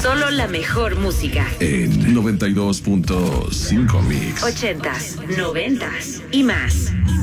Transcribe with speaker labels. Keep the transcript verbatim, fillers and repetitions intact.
Speaker 1: Solo la mejor música.
Speaker 2: En noventa y dos punto cinco Mix.
Speaker 1: Ochentas, noventas y más.